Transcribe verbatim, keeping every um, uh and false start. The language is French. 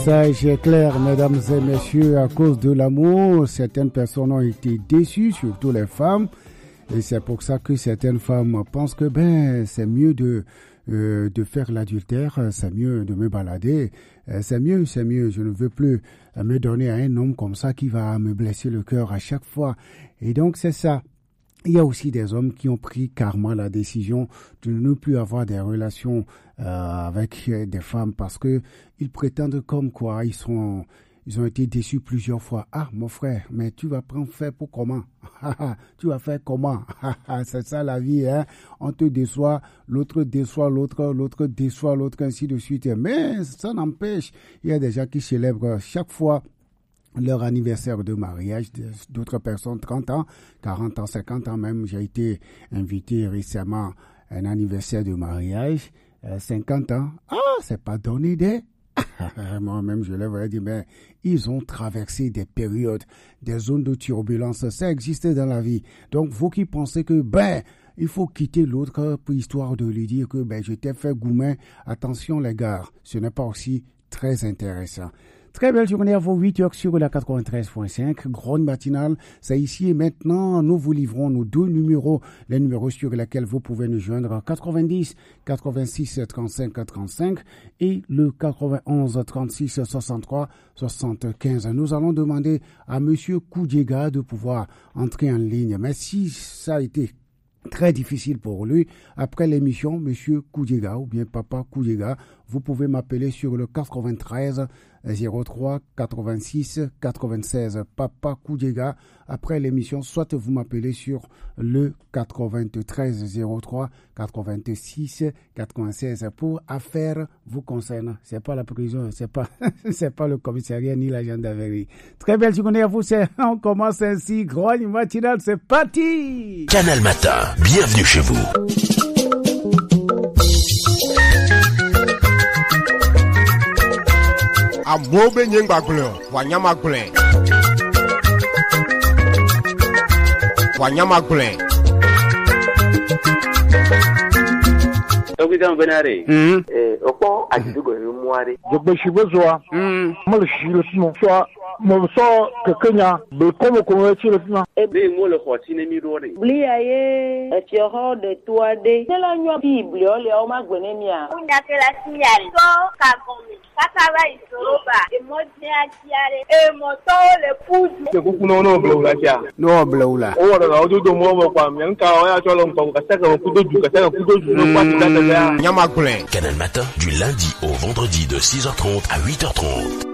message est clair, mesdames et messieurs, à cause de l'amour, certaines personnes ont été déçues, surtout les femmes. Et c'est pour ça que certaines femmes pensent que ben c'est mieux de euh, de faire l'adultère, c'est mieux de me balader, c'est mieux, c'est mieux. Je ne veux plus me donner à un homme comme ça qui va me blesser le cœur à chaque fois. Et donc c'est ça. Il y a aussi des hommes qui ont pris carrément la décision de ne plus avoir des relations euh, avec des femmes parce que ils prétendent comme quoi ils sont, ils ont été déçus plusieurs fois. Ah, mon frère, mais tu vas prendre faire pour comment? Tu vas faire comment? C'est ça la vie, hein? On te déçoit, l'autre déçoit l'autre, l'autre déçoit l'autre, ainsi de suite. Mais ça n'empêche, il y a des gens qui célèbrent chaque fois leur anniversaire de mariage, d'autres personnes, trente ans, quarante ans, cinquante ans même. J'ai été invité récemment à un anniversaire de mariage, euh, cinquante ans. Ah, c'est pas donné des... Moi-même, je leur ai dit, mais ils ont traversé des périodes, des zones de turbulence. Ça existe dans la vie. Donc, vous qui pensez que, ben, il faut quitter l'autre pour histoire de lui dire que, ben, je t'ai fait goumer. Attention, les gars, ce n'est pas aussi très intéressant. Très belle journée à vous, huit heures sur la quatre-vingt-treize point cinq. Grande matinale, c'est ici et maintenant. Nous vous livrons nos deux numéros, les numéros sur lesquels vous pouvez nous joindre, quatre-vingt-dix, quatre-vingt-six, trente-cinq, trente-cinq et le quatre-vingt-onze, trente-six, soixante-trois, soixante-quinze. Nous allons demander à Monsieur Koudjega de pouvoir entrer en ligne. Mais si ça a été très difficile pour lui, après l'émission, Monsieur Koudjega ou bien Papa Koudjega, vous pouvez m'appeler sur le quatre-vingt-treize, zéro trois, quatre-vingt-six, quatre-vingt-seize. Papa Koudjega, après l'émission, soit vous m'appelez sur le quatre-vingt-treize, zéro trois, quatre-vingt-six, quatre-vingt-seize. Pour affaires vous concernant. C'est pas la prison, c'est pas, c'est pas le commissariat ni la gendarmerie. Très belle journée à vous, c'est, on commence ainsi. Grogne matinale, c'est parti! Canal Matin, bienvenue chez vous. A mobe nyengba glen, wanyama glen. Wanyama glen. Ogidan benare. Mm. Eh, oko ajidugo muare. Jogbe shibezoa. Mm. Mal shilo tino. So mo so kekenya be komo komo chilo tino. Ebe mo le khotine mi rore. Blia ye, e ti ho de toi de. Tela nyo Bible o le o ma gbene mi a. Unda ke la signal. So ka komi. Kaka ba isoroba. E mo ti a tiare. E mo to le pudu. Ke kuku no no blo la tia. No bloula. O wora o do do mo mo kwa mi nka o ya cholo nko ka saka ko do ju ka saka ko do ju no kwa ti da da. Wanyama glen. Canal Matin, du lundi au vendredi de six heures trente à huit heures trente.